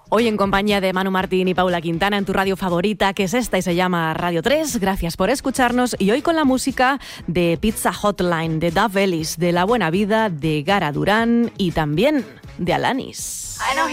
Hoy en compañía de Manu Martín y Paula Quintana en tu radio favorita, que es esta y se llama Radio 3. Gracias por escucharnos. Y hoy con la música de Pizza Hotline, de Dave Ellis, de La Buena Vida, de Gara Durán y también de Alanis.